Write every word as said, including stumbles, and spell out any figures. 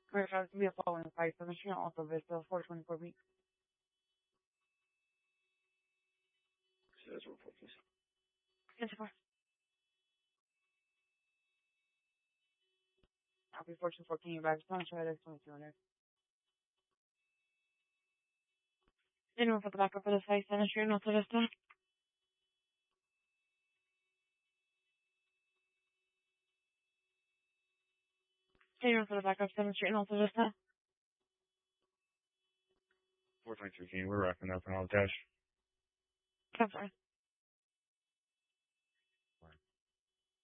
Verify to be a following five seven Street, also Vista, four twenty-four B. Says report, please. Yes, four. I'll be fortune fourteen, your bags, punch, right, X twenty-two hundred. Anyone for the backup for the five seven Street, also Vista? Anyone for the backup seventh Street, also Vista? four twenty-two, we're wrapping up and I'll dash. I'm sorry.